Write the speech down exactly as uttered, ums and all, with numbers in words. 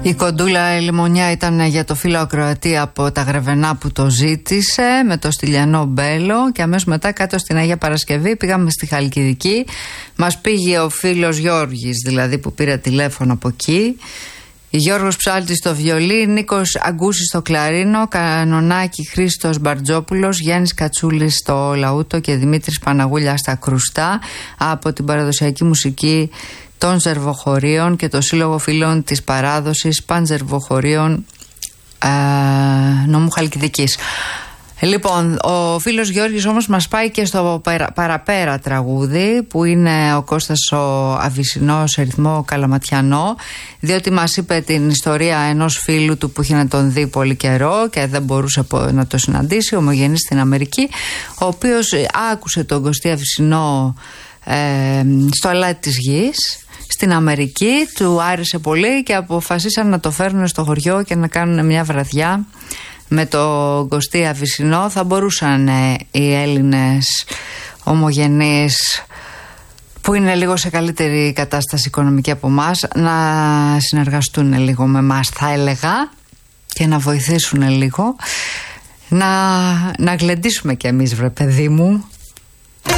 Η κοντούλα Λιμονιά ήταν για το φίλο ακροατή από τα Γρεβενά που το ζήτησε, με το Στυλιανό Μπέλο, και αμέσως μετά κάτω στην Αγία Παρασκευή πήγαμε στη Χαλκιδική. Μας πήγε ο φίλος Γιώργης, δηλαδή, που πήρε τηλέφωνο από εκεί. Γιώργος Ψάλτης στο βιολί, Νίκος Αγκούσης στο κλαρίνο, Κανονάκη Χρήστος Μπαρτζόπουλος, Γιάννης Κατσούλης στο λαούτο και Δημήτρης Παναγούλια στα κρουστά, από την παραδοσιακή μουσική των Ζερβοχωρίων και το Σύλλογο Φίλων της Παράδοσης Παντζερβοχωρίων ε, νομού Χαλκιδικής. Λοιπόν, ο φίλος Γιώργης όμως μας πάει και στο παραπέρα τραγούδι, που είναι ο Κώστας ο Αβυσσινός σε ρυθμό καλαματιανό, διότι μας είπε την ιστορία ενός φίλου του που είχε να τον δει πολύ καιρό και δεν μπορούσε να το συναντήσει, ομογενής στην Αμερική, ο οποίος άκουσε τον Κωστή Αβυσσινό ε, στο αλάτι της γης στην Αμερική, του άρεσε πολύ και αποφασίσαν να το φέρουν στο χωριό και να κάνουν μια βραδιά με το Κωστή Αβυσσινό. Θα μπορούσαν ε, οι Έλληνες ομογενείς, που είναι λίγο σε καλύτερη κατάσταση οικονομική από εμάς, να συνεργαστούν λίγο με εμάς, θα έλεγα, και να βοηθήσουν λίγο να, να γλεντήσουμε κι εμείς, βρε παιδί μου.